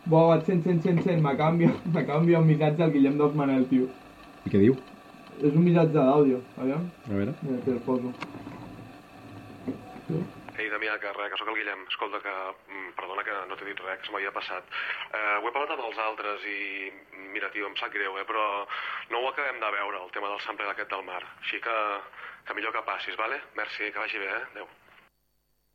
Buah, vaig sent. M'acaba d'enviar un missatge al Guillem dels Manel, tio. I què diu? És un missatge d'àudio, aviam. A veure. Mira, que el poso. Ei, Damià, que sóc el Guillem. Escolta, que perdona que no t'he dit res, que se m'havia passat. Ho he parlat amb els altres i... Mira, tio, em sap greu, però no ho acabem de veure, el tema del sampler aquest del mar. Així que millor que passis, vale? Merci, que vagi bé, Adéu.